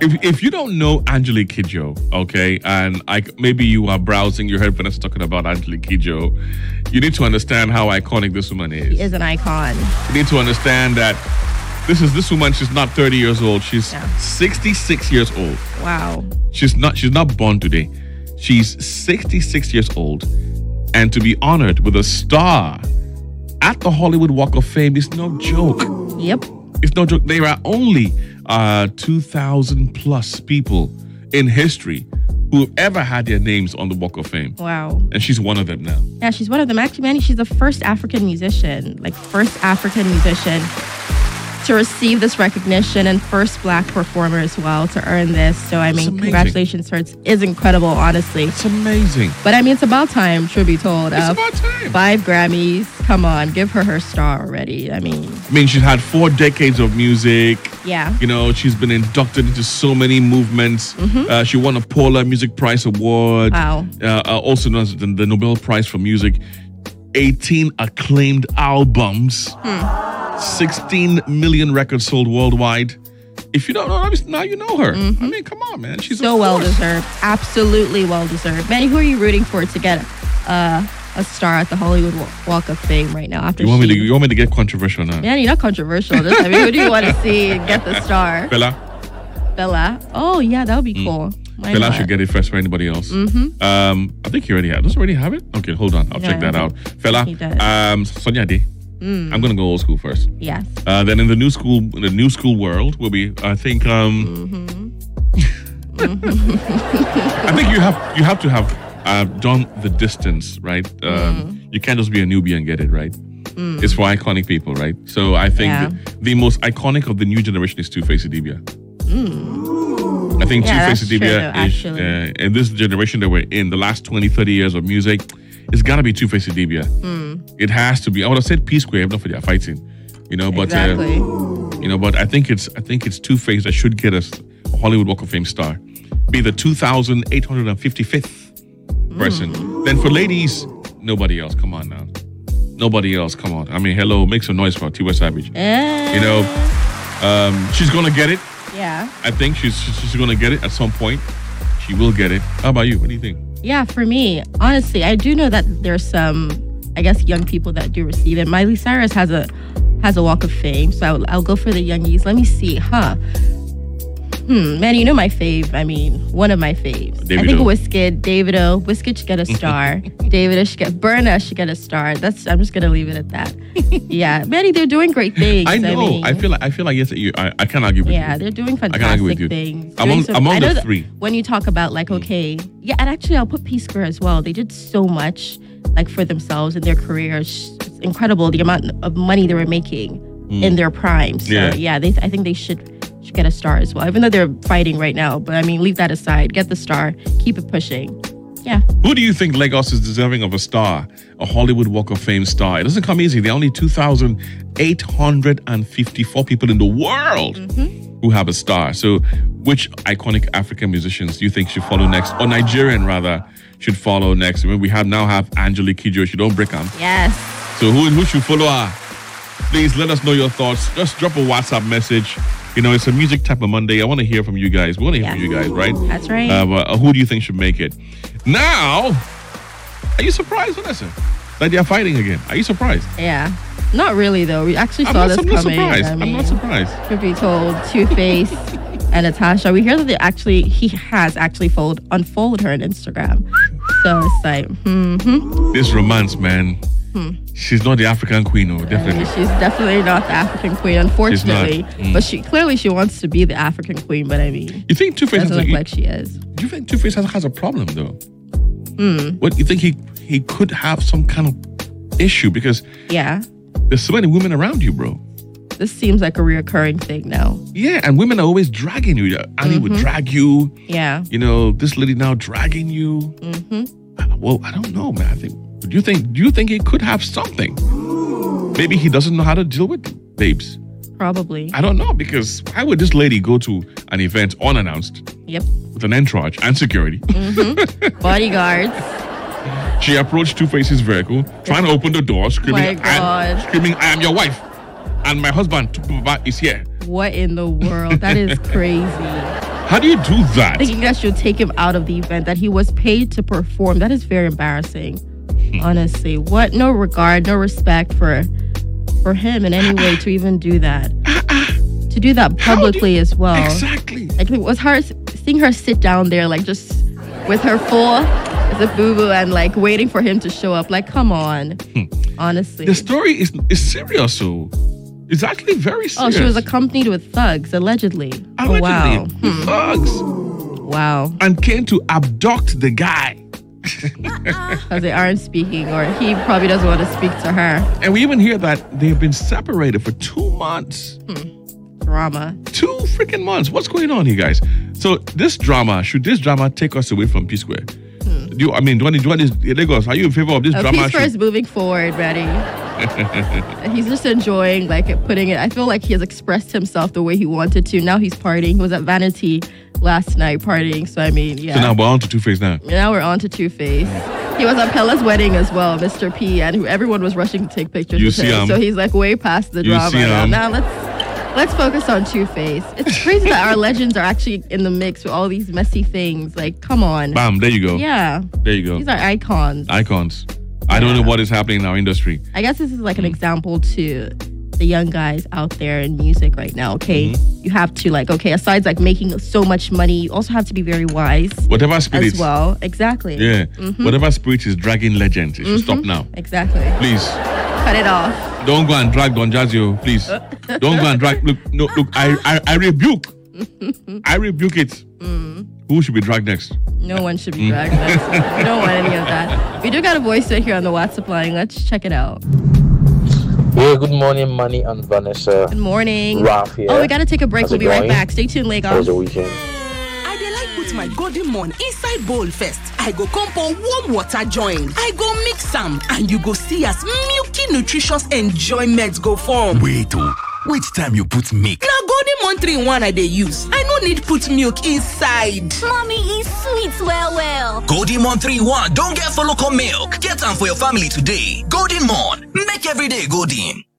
If you don't know Angelique Kidjo, okay, and maybe you are browsing, you heard Vanessa talking about Angelique Kidjo, you need to understand how iconic this woman is. She is an icon. You need to understand that this woman, she's not 30 years old. She's 66 years old. Wow. She's not born today. She's 66 years old. And to be honored with a star at the Hollywood Walk of Fame is no joke. Yep. It's no joke. There are only 2,000 plus people in history who have ever had their names on the Walk of Fame. Wow. And she's one of them now. Yeah, she's one of them. Actually, Manny, she's the first African musician to receive this recognition and first Black performer as well to earn this. So, I mean, congratulations to her. It's incredible, honestly. It's amazing. But, I mean, it's about time, truth be told. It's about time. 5 Grammys. Come on, give her star already. I mean, she's had 4 decades of music. Yeah. You know, she's been inducted into so many movements. Mm-hmm. She won a Polar Music Prize Award. Wow. Also known as the Nobel Prize for Music. 18 acclaimed albums. 16 million records sold worldwide. If you don't know, now you know her. Mm-hmm. I mean, come on, man. She's so well-deserved. Absolutely well-deserved. Manny, who are you rooting for to get a star at the Hollywood Walk of Fame right now? You want me to get controversial now? Manny, not controversial. Who do you want to see get the star? Bella. Oh, yeah, that would be cool. Fela should get it first for anybody else. Mm-hmm. I think he already has. Does he already have it? Okay, hold on. I'll check that out. Fela. He does. Sonia Day. I'm gonna go old school first. Yes. Then in the new school world will be, I think. I think you have to have done the distance, right? You can't just be a newbie and get it, right? It's for iconic people, right? So I think the most iconic of the new generation is Two-Face Idibia. I think Two-Face Idibia is in this generation that we're in, the last 20, 30 years of music, it's got to be Two-Face Idibia. It has to be. I would have said P-Square, if not for their fighting, but exactly. But I think it's Two-Face that should get us a Hollywood Walk of Fame star. Be the 2,855th person. Then for ladies, nobody else. Come on now. Nobody else. Come on. I mean, hello, make some noise for Tiwa Savage. She's gonna get it. Yeah. I think she's gonna get it at some point. She will get it. How about you? What do you think? Yeah, for me, honestly, I do know that there's some, I guess, young people that do receive it. Miley Cyrus has a Walk of Fame, so I'll go for the youngies. Let me see, Man, you know my fave. I mean, one of my faves. I think Davido. Wizkid should get a star. Davido should get. Burna should get a star. I'm just gonna leave it at that. Yeah, Manny, they're doing great things. I know. I feel like yes. I can't argue with you. Yeah, they're doing fantastic things. Among the three. When you talk about okay, yeah, and actually I'll put P-Square as well. They did so much for themselves in their careers. It's incredible the amount of money they were making in their prime. So I think they should get a star as well, even though they're fighting right now. But I mean, leave that aside. Get the star. Keep it pushing. Yeah. Who do you think Lagos is deserving of a star, a Hollywood Walk of Fame star? It doesn't come easy. There are only 2,854 people in the world who have a star. So which iconic African musicians do you think should follow next? Or Nigerian, rather, should follow next? I mean, we now have Angelique Kidjo. She don't break them. Yes. So who should follow her? Please let us know your thoughts. Just drop a WhatsApp message. It's a music type of Monday. I want to hear from you guys. We want to hear from you guys, right? That's right. Who do you think should make it? Now, are you surprised, Vanessa, that they're fighting again? Are you surprised? Yeah. Not really, though. We actually saw this coming. I'm not surprised. Could be told. Two-Face and Natasha. We hear that he has actually unfollowed her on Instagram. So it's like, This romance, man. She's not the African queen, definitely. She's definitely not the African queen, unfortunately. But she wants to be the African queen. But I mean, you think Two-Face doesn't look like she is? Do you think Two-Face has a problem though? What you think he could have some kind of issue because there's so many women around you, bro. This seems like a reoccurring thing now. Yeah, and women are always dragging you. Annie would drag you. Yeah. This lady now dragging you. Well, I don't know, man. Do you think he could have something? Maybe he doesn't know how to deal with babes. Probably. I don't know, because why would this lady go to an event unannounced? Yep. With an entourage and security. Bodyguards. She approached Two-Face's vehicle, trying to open the door, screaming, I am your wife. And my husband is here. What in the world? That is crazy. How do you do that? Thinking that she'll take him out of the event that he was paid to perform. That is very embarrassing. Honestly, what? No regard, no respect for him in any way to even do that. To do that publicly as well. Exactly. Like it was hard seeing her sit down there, like just with her full as a boo-boo and like waiting for him to show up. Like, come on. Honestly. The story is serious, so it's actually very serious. Oh, she was accompanied with thugs, allegedly. Allegedly. Oh, wow. Thugs. Wow. And came to abduct the guy. Because they aren't speaking, or he probably doesn't want to speak to her. And we even hear that they've been separated for 2 months. Drama. 2 freaking months. What's going on here, guys? So should this drama take us away from P Square? Do you want this, Lagos, are you in favor of this drama? P Square is moving forward, Ready. He's just enjoying putting it. I feel like he has expressed himself the way he wanted to. Now he's partying. He was at Vanity last night partying. So I mean, yeah. So now we're on to Two-Face now. Now we're on to Two-Face. He was at Pella's wedding as well, Mr. P, and everyone was rushing to take pictures with him. So he's like way past the drama. Now let's focus on Two-Face. It's crazy that our legends are actually in the mix with all these messy things. Like, come on. Bam, there you go. Yeah. There you go. These are icons. I don't know what is happening in our industry. I guess this is like an example to the young guys out there in music right now, okay? You have to aside making so much money, you also have to be very wise. Whatever spirit. As well. Exactly. Yeah. Whatever spirit is dragging legends, it should stop now. Exactly. Please. Cut it off. Don't go and drag Don Jazio, please. Don't go and drag. Look, I rebuke. I rebuke it. Who should be dragged next? No one should be dragged next. We don't want any of that. We do got a voice right here on the WhatsApp line. Let's check it out. Yeah, good morning, Manny and Vanessa. Good morning. Ralph here. Oh, we got to take a break. We'll be right back. Stay tuned, Lagos. How was the weekend? I dey like put my golden morn inside bowl first. I go come pour warm water join. I go mix am, and you go see as milky nutritious enjoyment go form. Wait, which time you put milk? Na golden morn 3-in-1 I dey use. I no need put milk inside. Mommy is sweet well. Golden Mon 3-1, don't get for local milk. Get them for your family today. Golden Mon, make every day golden.